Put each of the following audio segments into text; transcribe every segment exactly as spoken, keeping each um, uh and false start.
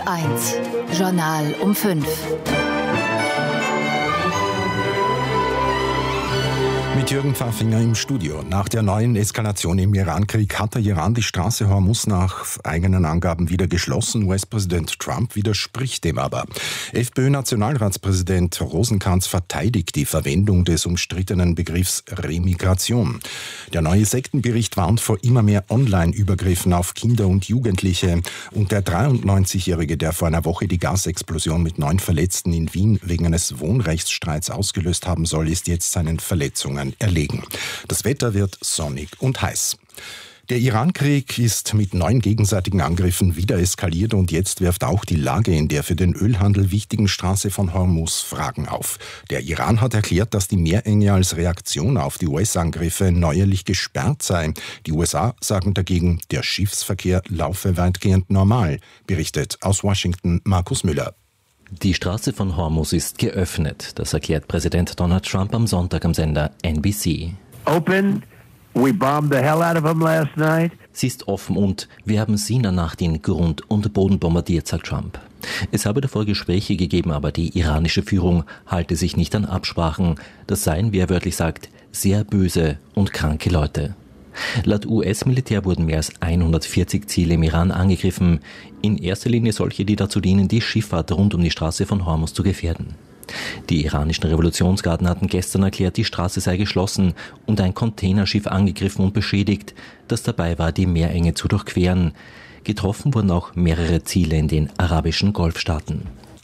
eins, Journal um fünf. Mit Jürgen Pfaffinger im Studio. Nach der neuen Eskalation im Irankrieg hat der Iran die Straße Hormuz nach eigenen Angaben wieder geschlossen. U S-Präsident Trump widerspricht dem aber. FPÖ-Nationalratspräsident Rosenkranz verteidigt die Verwendung des umstrittenen Begriffs Remigration. Der neue Sektenbericht warnt vor immer mehr Online-Übergriffen auf Kinder und Jugendliche. Und der dreiundneunzigjährige, der vor einer Woche die Gasexplosion mit neun Verletzten in Wien wegen eines Wohnrechtsstreits ausgelöst haben soll, ist jetzt seinen Verletzungen erlegen. Das Wetter wird sonnig und heiß. Der Irankrieg ist mit neun gegenseitigen Angriffen wieder eskaliert und jetzt wirft auch die Lage in der für den Ölhandel wichtigen Straße von Hormuz Fragen auf. Der Iran hat erklärt, dass die Meerenge als Reaktion auf die U S-Angriffe neuerlich gesperrt sei. Die U S A sagen dagegen, der Schiffsverkehr laufe weitgehend normal, berichtet aus Washington Markus Müller. Die Straße von Hormuz ist geöffnet, das erklärt Präsident Donald Trump am Sonntag am Sender N B C. Open. We bombed the hell out of them last night. Sie ist offen und wir haben sie in der Nacht in Grund und Boden bombardiert, sagt Trump. Es habe davor Gespräche gegeben, aber die iranische Führung halte sich nicht an Absprachen. Das seien, wie er wörtlich sagt, sehr böse und kranke Leute. Laut U S-Militär wurden mehr als hundertvierzig Ziele im Iran angegriffen. In erster Linie solche, die dazu dienen, die Schifffahrt rund um die Straße von Hormuz zu gefährden. Die iranischen Revolutionsgarden hatten gestern erklärt, die Straße sei geschlossen und ein Containerschiff angegriffen und beschädigt, das dabei war, die Meerenge zu durchqueren. Getroffen wurden auch mehrere Ziele in den arabischen Golfstaaten.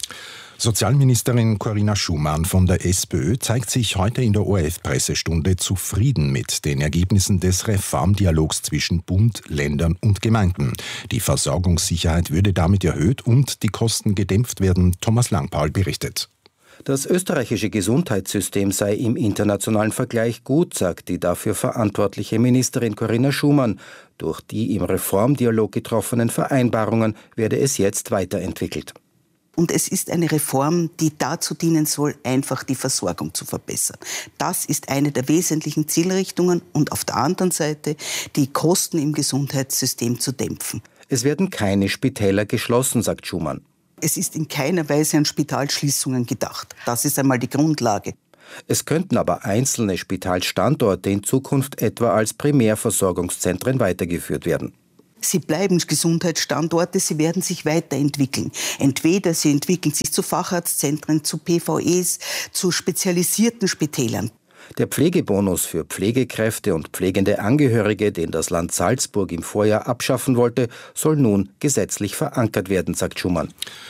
Sozialministerin Corinna Schumann von der SPÖ zeigt sich heute in der O R F-Pressestunde zufrieden mit den Ergebnissen des Reformdialogs zwischen Bund, Ländern und Gemeinden. Die Versorgungssicherheit würde damit erhöht und die Kosten gedämpft werden. Thomas Langpaul berichtet. Das österreichische Gesundheitssystem sei im internationalen Vergleich gut, sagt die dafür verantwortliche Ministerin Corinna Schumann. Durch die im Reformdialog getroffenen Vereinbarungen werde es jetzt weiterentwickelt. Und es ist eine Reform, die dazu dienen soll, einfach die Versorgung zu verbessern. Das ist eine der wesentlichen Zielrichtungen und auf der anderen Seite die Kosten im Gesundheitssystem zu dämpfen. Es werden keine Spitäler geschlossen, sagt Schumann. Es ist in keiner Weise an Spitalschließungen gedacht. Das ist einmal die Grundlage. Es könnten aber einzelne Spitalstandorte in Zukunft etwa als Primärversorgungszentren weitergeführt werden. Sie bleiben Gesundheitsstandorte, sie werden sich weiterentwickeln. Entweder sie entwickeln sich zu Facharztzentren, zu P V Es, zu spezialisierten Spitälern. Der Pflegebonus für Pflegekräfte und pflegende Angehörige, den das Land Salzburg im Vorjahr abschaffen wollte, soll nun gesetzlich verankert werden, sagt Schumann.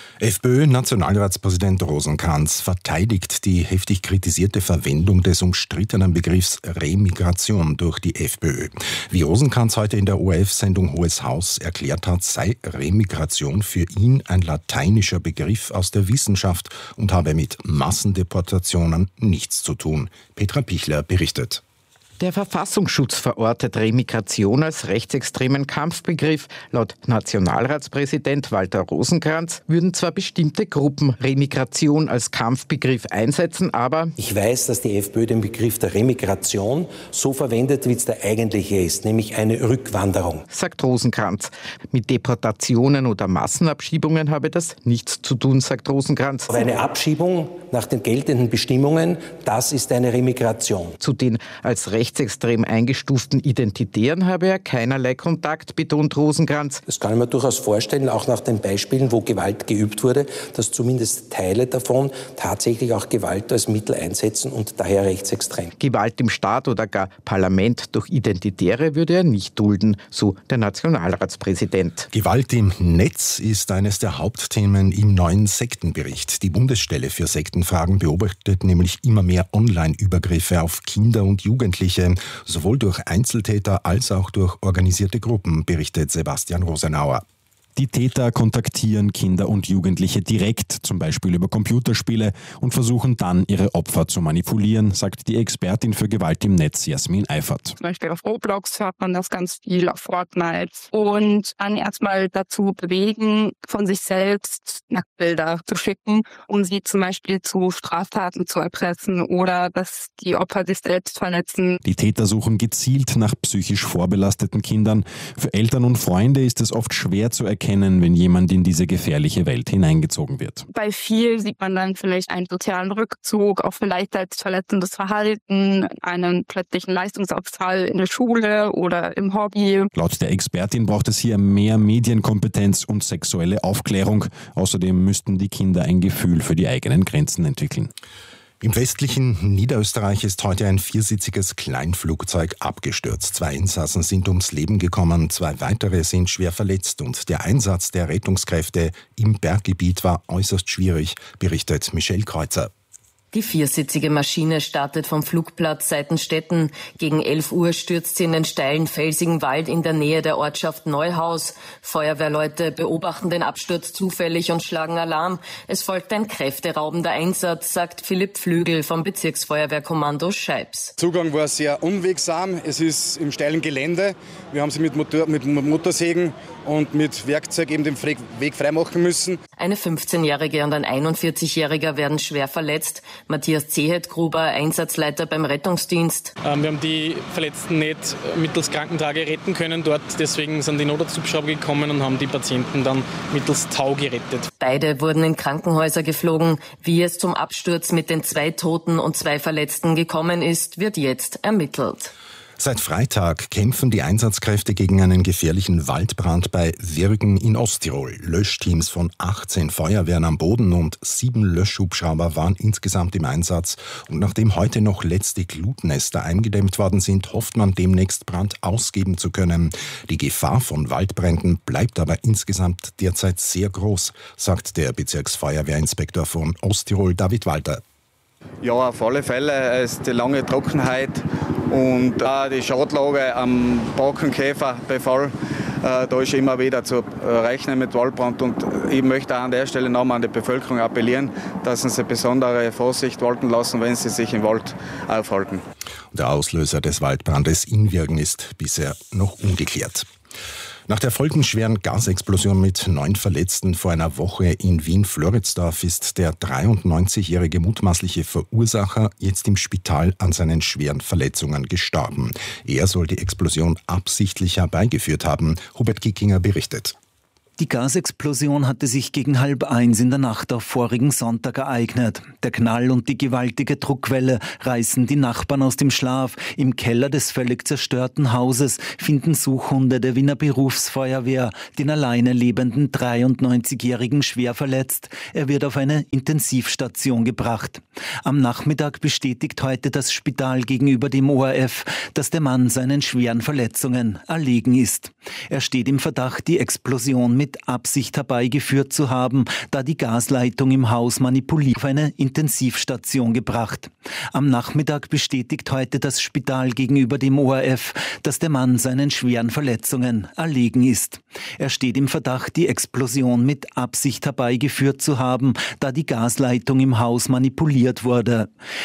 FPÖ-Nationalratspräsident Rosenkranz verteidigt die heftig kritisierte Verwendung des umstrittenen Begriffs Remigration durch die FPÖ. Wie Rosenkranz heute in der O R F-Sendung Hohes Haus erklärt hat, sei Remigration für ihn ein lateinischer Begriff aus der Wissenschaft und habe mit Massendeportationen nichts zu tun. Petra Pichler berichtet. Der Verfassungsschutz verortet Remigration als rechtsextremen Kampfbegriff. Laut Nationalratspräsident Walter Rosenkranz würden zwar bestimmte Gruppen Remigration als Kampfbegriff einsetzen, aber ich weiß, dass die FPÖ den Begriff der Remigration so verwendet, wie es der eigentliche ist, nämlich eine Rückwanderung, sagt Rosenkranz. Mit Deportationen oder Massenabschiebungen habe das nichts zu tun, sagt Rosenkranz. Aber eine Abschiebung nach den geltenden Bestimmungen, das ist eine Remigration. Zu den als rechtsextrem eingestuften Identitären habe er keinerlei Kontakt, betont Rosenkranz. Das kann ich mir durchaus vorstellen, auch nach den Beispielen, wo Gewalt geübt wurde, dass zumindest Teile davon tatsächlich auch Gewalt als Mittel einsetzen und daher rechtsextrem. Gewalt im Staat oder gar Parlament durch Identitäre würde er nicht dulden, so der Nationalratspräsident. Gewalt im Netz ist eines der Hauptthemen im neuen Sektenbericht. Die Bundesstelle für Sektenfragen beobachtet nämlich immer mehr Online-Übergriffe auf Kinder und Jugendliche, sowohl durch Einzeltäter als auch durch organisierte Gruppen, berichtet Sebastian Rosenauer. Die Täter kontaktieren Kinder und Jugendliche direkt, zum Beispiel über Computerspiele, und versuchen dann, ihre Opfer zu manipulieren, sagt die Expertin für Gewalt im Netz Jasmin Eifert. Zum Beispiel auf Roblox hört man das ganz viel, auf Fortnite. Und dann erstmal dazu bewegen, von sich selbst Nacktbilder zu schicken, um sie zum Beispiel zu Straftaten zu erpressen oder dass die Opfer sich selbst verletzen. Die Täter suchen gezielt nach psychisch vorbelasteten Kindern. Für Eltern und Freunde ist es oft schwer zu erkennen, erkennen, wenn jemand in diese gefährliche Welt hineingezogen wird. Bei viel sieht man dann vielleicht einen sozialen Rückzug, auch vielleicht selbstverletzendes Verhalten, einen plötzlichen Leistungsabfall in der Schule oder im Hobby. Laut der Expertin braucht es hier mehr Medienkompetenz und sexuelle Aufklärung. Außerdem müssten die Kinder ein Gefühl für die eigenen Grenzen entwickeln. Im westlichen Niederösterreich ist heute ein viersitziges Kleinflugzeug abgestürzt. Zwei Insassen sind ums Leben gekommen, zwei weitere sind schwer verletzt und der Einsatz der Rettungskräfte im Berggebiet war äußerst schwierig, berichtet Michelle Kreuzer. Die viersitzige Maschine startet vom Flugplatz Seitenstetten. Gegen elf Uhr stürzt sie in den steilen, felsigen Wald in der Nähe der Ortschaft Neuhaus. Feuerwehrleute beobachten den Absturz zufällig und schlagen Alarm. Es folgt ein kräfteraubender Einsatz, sagt Philipp Flügel vom Bezirksfeuerwehrkommando Scheibs. Zugang war sehr unwegsam. Es ist im steilen Gelände. Wir haben sie mit, Motor, mit Motorsägen und mit Werkzeug eben den Weg freimachen müssen. Eine fünfzehnjährige und ein einundvierzigjähriger werden schwer verletzt. Matthias Zehetgruber, Einsatzleiter beim Rettungsdienst. Wir haben die Verletzten nicht mittels Krankentrage retten können dort. Deswegen sind die Notarzthubschrauber gekommen und haben die Patienten dann mittels Tau gerettet. Beide wurden in Krankenhäuser geflogen. Wie es zum Absturz mit den zwei Toten und zwei Verletzten gekommen ist, wird jetzt ermittelt. Seit Freitag kämpfen die Einsatzkräfte gegen einen gefährlichen Waldbrand bei Wirgen in Osttirol. Löschteams von achtzehn Feuerwehren am Boden und sieben Löschhubschrauber waren insgesamt im Einsatz. Und nachdem heute noch letzte Glutnester eingedämmt worden sind, hofft man demnächst Brand ausgeben zu können. Die Gefahr von Waldbränden bleibt aber insgesamt derzeit sehr groß, sagt der Bezirksfeuerwehrinspektor von Osttirol, David Walter. Ja, auf alle Fälle ist die lange Trockenheit und auch die Schadlage am Borkenkäferbefall. Äh, da ist immer wieder zu rechnen mit Waldbrand. Und ich möchte auch an der Stelle nochmal an die Bevölkerung appellieren, dass sie besondere Vorsicht walten lassen, wenn sie sich im Wald aufhalten. Der Auslöser des Waldbrandes in Wirgen ist bisher noch ungeklärt. Nach der folgenschweren Gasexplosion mit neun Verletzten vor einer Woche in Wien-Floridsdorf ist der dreiundneunzigjährige mutmaßliche Verursacher jetzt im Spital an seinen schweren Verletzungen gestorben. Er soll die Explosion absichtlich herbeigeführt haben. Hubert Kickinger berichtet. Die Gasexplosion hatte sich gegen halb eins in der Nacht auf vorigen Sonntag ereignet. Der Knall und die gewaltige Druckwelle reißen die Nachbarn aus dem Schlaf. Im Keller des völlig zerstörten Hauses finden Suchhunde der Wiener Berufsfeuerwehr den alleine lebenden dreiundneunzigjährigen schwer verletzt. Er wird auf eine Intensivstation gebracht. Am Nachmittag bestätigt heute das Spital gegenüber dem O R F, dass der Mann seinen schweren Verletzungen erlegen ist. Er steht im Verdacht, die Explosion mit mit Absicht herbeigeführt zu haben, da die Gasleitung im Haus manipuliert auf eine Intensivstation gebracht. Am Nachmittag bestätigt heute das Spital gegenüber dem O R F, dass der Mann seinen schweren Verletzungen erlegen ist. Er steht im Verdacht, die Explosion mit Absicht herbeigeführt zu haben, da die Gasleitung im Haus manipuliert wurde.